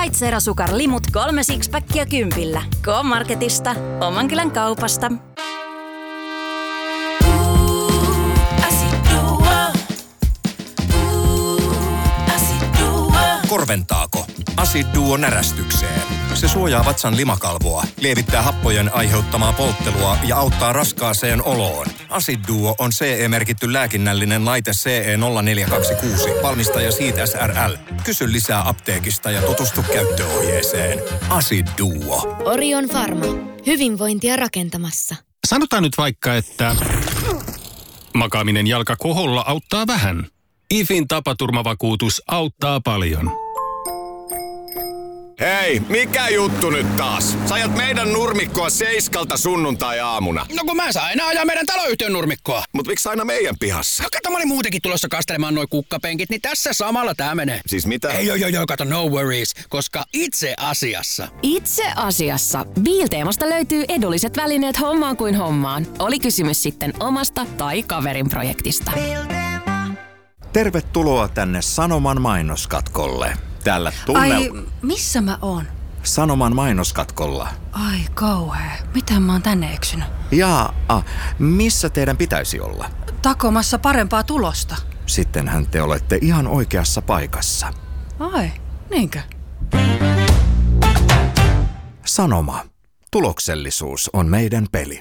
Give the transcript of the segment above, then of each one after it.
Maitserasukar-limut 3 sixpackia 10. K-Marketista, oman kylän kaupasta. Korventaako? Acid Duo närästykseen. Se suojaa vatsan limakalvoa, lievittää happojen aiheuttamaa polttelua ja auttaa raskaaseen oloon. Acid Duo on CE-merkitty lääkinnällinen laite CE0426, valmistaja Siitä SRL. Kysy lisää apteekista ja tutustu käyttöohjeeseen. Acid Duo. Orion Pharma. Hyvinvointia rakentamassa. Sanotaan nyt vaikka, että makaaminen jalkakoholla auttaa vähän. IFin tapaturmavakuutus auttaa paljon. Hei, mikä juttu nyt taas? Sä ajat meidän nurmikkoa 7 sunnuntai-aamuna. No kun mä saan aina ajaa meidän taloyhtiön nurmikkoa. Mut miksi aina meidän pihassa? No kato, mä olin muutenkin tulossa kastelemaan noi kukkapenkit, niin tässä samalla tää menee. Siis mitä? Ei, kato, no worries, koska itse asiassa Beal-teemasta löytyy edulliset välineet hommaan kuin hommaan. Oli kysymys sitten omasta tai kaverin projektista. Tervetuloa tänne Sanoman mainoskatkolle. Täällä Ai, missä mä oon? Sanoman mainoskatkolla. Ai kauhea. Miten mä oon tänne eksynyt? Missä teidän pitäisi olla? Takomassa parempaa tulosta. Sittenhän te olette ihan oikeassa paikassa. Ai, niinkö? Sanoma. Tuloksellisuus on meidän peli.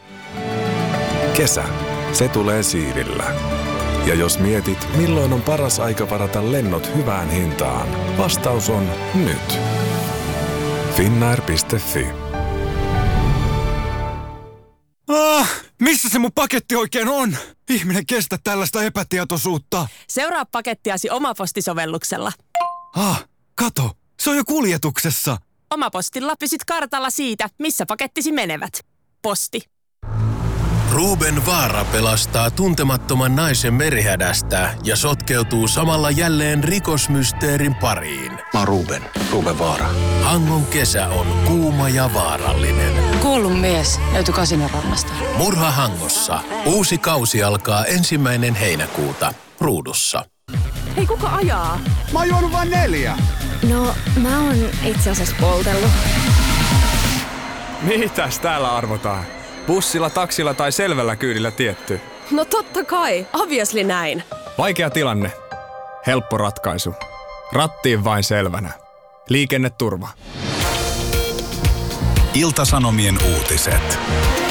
Kesä. Se tulee siidillä. Ja jos mietit, milloin on paras aika varata lennot hyvään hintaan, vastaus on nyt. Finnair.fi. Missä se mun paketti oikein on? Ihminen kestä tällaista epätietoisuutta. Seuraa pakettiasi Omaposti-sovelluksella. Kato, se on jo kuljetuksessa. Omapostilla pysyt kartalla siitä, missä pakettisi menevät. Posti. Ruben Vaara pelastaa tuntemattoman naisen merihädästä ja sotkeutuu samalla jälleen rikosmysteerin pariin. Mä oon Ruben Vaara. Hangon kesä on kuuma ja vaarallinen. Kuollut mies löytyi Kasinorannasta. Murha Hangossa. Uusi kausi alkaa 1. heinäkuuta. Ruudussa. Hei, kuka ajaa? Mä oon juonut vain 4. No, mä oon itse asiassa poltellut. Mitäs täällä arvotaan? Bussilla, taksilla tai selvällä kyydillä tietty? No totta kai, obviously näin. Vaikea tilanne. Helppo ratkaisu. Rattiin vain selvänä. Liikenneturva. Ilta-Sanomien uutiset.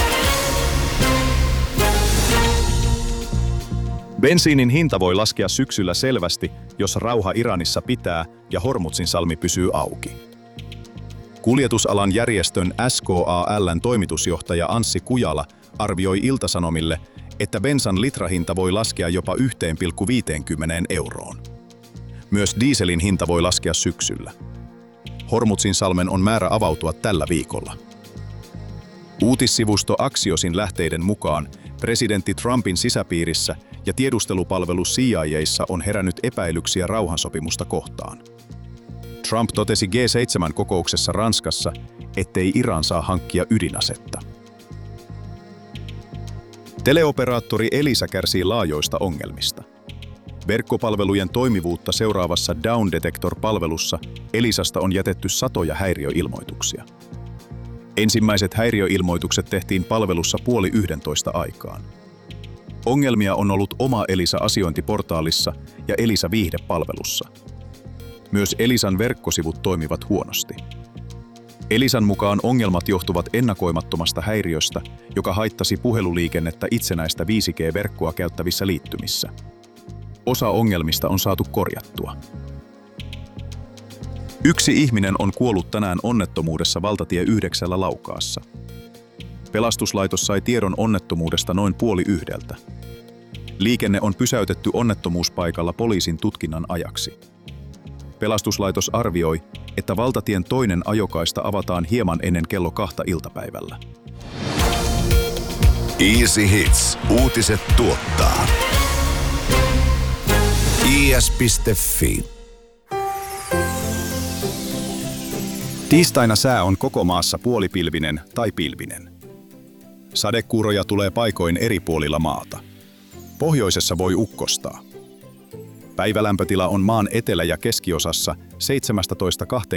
Bensiinin hinta voi laskea syksyllä selvästi, jos rauha Iranissa pitää ja Hormuzin salmi pysyy auki. Kuljetusalan järjestön SKAL:n toimitusjohtaja Anssi Kujala arvioi Ilta-Sanomille, että bensan litrahinta voi laskea jopa 1,50 euroon. Myös dieselin hinta voi laskea syksyllä. Hormuzin salmen on määrä avautua tällä viikolla. Uutissivusto Axiosin lähteiden mukaan presidentti Trumpin sisäpiirissä ja tiedustelupalvelu CIA:ssa on herännyt epäilyksiä rauhansopimusta kohtaan. Trump totesi G7-kokouksessa Ranskassa, ettei Iran saa hankkia ydinasetta. Teleoperaattori Elisa kärsii laajoista ongelmista. Verkkopalvelujen toimivuutta seuraavassa Down Detector-palvelussa Elisasta on jätetty satoja häiriöilmoituksia. Ensimmäiset häiriöilmoitukset tehtiin palvelussa 10:30 aikaan. Ongelmia on ollut oma Elisa-asiointiportaalissa ja Elisa-viihdepalvelussa. Myös Elisan verkkosivut toimivat huonosti. Elisan mukaan ongelmat johtuvat ennakoimattomasta häiriöstä, joka haittasi puheluliikennettä itsenäistä 5G-verkkoa käyttävissä liittymissä. Osa ongelmista on saatu korjattua. 1 ihminen on kuollut tänään onnettomuudessa valtatie 9 Laukaassa. Pelastuslaitos sai tiedon onnettomuudesta noin 12:30. Liikenne on pysäytetty onnettomuuspaikalla poliisin tutkinnan ajaksi. Pelastuslaitos arvioi, että valtatien toinen ajokaista avataan hieman ennen kello 2 iltapäivällä. Easy Hits. Uutiset tuottaa. is.fi. Tiistaina sää on koko maassa puolipilvinen tai pilvinen. Sadekuuroja tulee paikoin eri puolilla maata. Pohjoisessa voi ukkostaa. Päivälämpötila on maan etelä- ja keskiosassa 17-20